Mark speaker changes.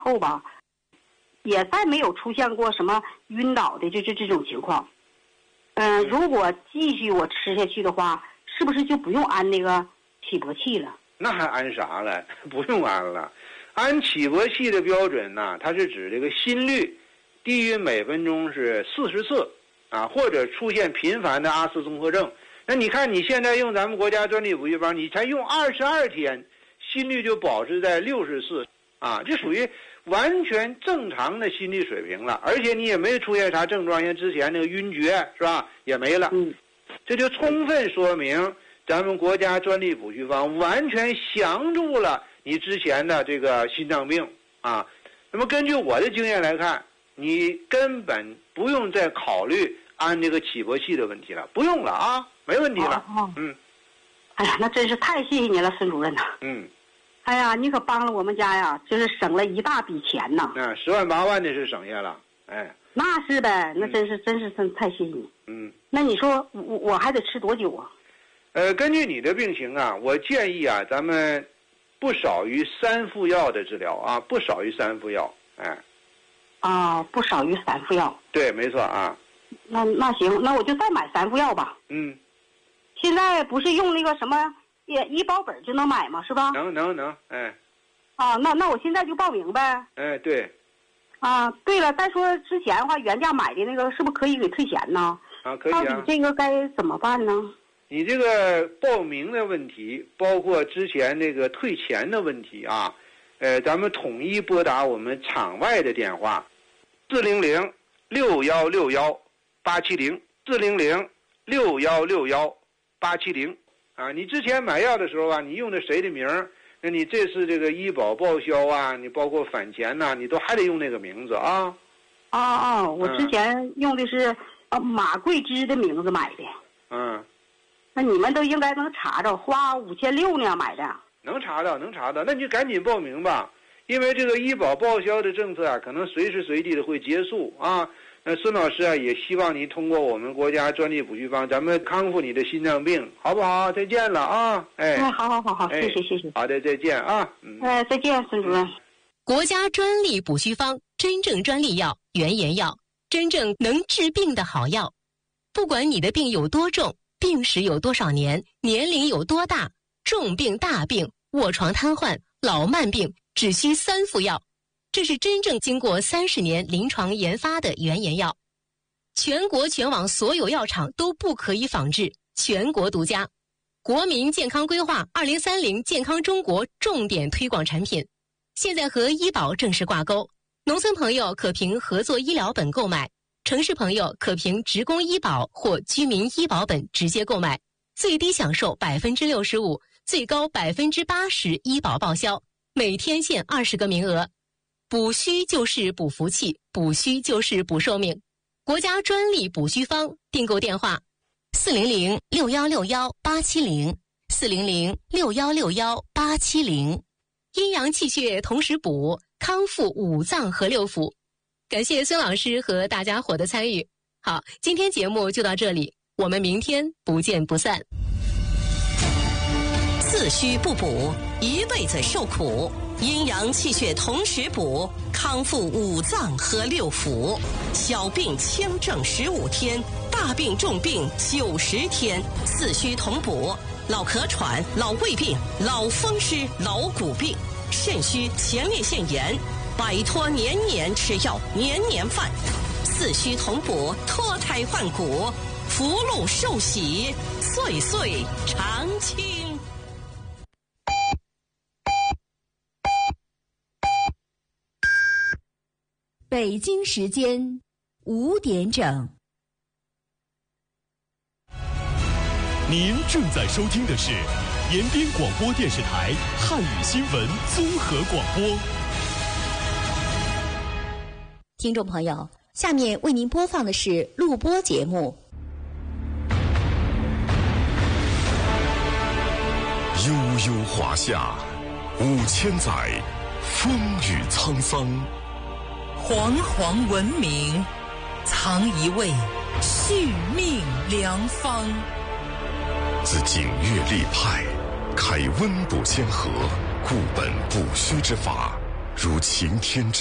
Speaker 1: 后吧，也再没有出现过什么晕倒的这种情况。如果继续我吃下去的话，是不是就不用安那个起搏器了？
Speaker 2: 那还安啥了？不用安了。安起搏器的标准呢，它是指这个心率低于每分钟是40次啊，或者出现频繁的阿斯综合症。那你看你现在用咱们国家专利补剂方，你才用22天，心率就保持在60次啊，这属于完全正常的心率水平了，而且你也没出现啥症状，像之前那个晕厥是吧，也没了。这就充分说明咱们国家专利补剂方完全降住了你之前的这个心脏病啊。那么根据我的经验来看，你根本不用再考虑安这个起搏器的问题了，不用了啊，没问题了。
Speaker 1: 哎呀，那真是太谢谢您了，孙主任呐。哎呀，你可帮了我们家呀，就是省了一大笔钱呐。
Speaker 2: 10万8万的是省下了，哎。
Speaker 1: 那是呗，那真是太谢谢你。那你说我还得吃多久啊？
Speaker 2: 根据你的病情啊，我建议啊，咱们不少于3副药的治疗啊，不少于3副药，哎。
Speaker 1: 不少于3副药。对，
Speaker 2: 没错啊。
Speaker 1: 那行，那我就再买3副药吧。现在不是用那个什么医保本就能买吗？是吧？
Speaker 2: 能，哎。
Speaker 1: 那我现在就报名呗。
Speaker 2: 哎，对。
Speaker 1: 对了，再说之前的话，原价买的那个是不是可以给退钱呢？
Speaker 2: 可以啊。
Speaker 1: 到底这个该怎么办呢？
Speaker 2: 你这个报名的问题，包括之前那个退钱的问题啊，咱们统一拨打我们场外的电话，400-616-870，400-616-870啊。你之前买药的时候啊，你用的谁的名儿？那你这次这个医保报销啊，你包括返钱呐，你都还得用那个名字啊。
Speaker 1: 我之前用的是马桂枝的名字买的。那你们都应该能查着，花5600呢买的。
Speaker 2: 能查到，那你就赶紧报名吧，因为这个医保报销的政策啊，可能随时随地的会结束啊。那孙老师啊，也希望你通过我们国家专利补剂方，咱们康复你的心脏病，好不好？再见了啊！
Speaker 1: 好，谢谢。
Speaker 2: 好的，再见啊！
Speaker 1: 再见，孙主任。
Speaker 3: 国家专利补剂方，真正专利药、原研药，真正能治病的好药。不管你的病有多重，病史有多少年，年龄有多大，重病、大病、卧床瘫痪、老慢病，只需3副药。这是真正经过30年临床研发的原研药，全国全网所有药厂都不可以仿制，全国独家。国民健康规划2030健康中国重点推广产品，现在和医保正式挂钩。农村朋友可凭合作医疗本购买，城市朋友可凭职工医保或居民医保本直接购买，最低享受65%，最高80%医保报销，每天限20个名额。补虚就是补福气，补虚就是补寿命。国家专利补虚方，订购电话400-6161-870，400-6161-870。阴阳气血同时补，康复五脏和六腑。感谢孙老师和大家伙的参与。好，今天节目就到这里，我们明天不见不散。
Speaker 4: 自虚不补，一辈子受苦；阴阳气血同时补，康复五脏和六腑。小病轻症15天，大病重病90天，四虚同补。老咳喘、老胃病、老风湿、老骨病、肾虚、前列腺炎，摆脱年年吃药、年年犯。四虚同补，脱胎换骨，福禄寿喜，岁岁常青。
Speaker 5: 北京时间5点整。
Speaker 6: 您正在收听的是延边广播电视台汉语新闻综合广播。
Speaker 5: 听众朋友，下面为您播放的是录播节目。
Speaker 6: 悠悠华夏，5000载，风雨沧桑。
Speaker 7: 煌煌文明，藏一位续命良方。
Speaker 6: 自景岳立派，开温补先河、固本补虚之法， 如晴天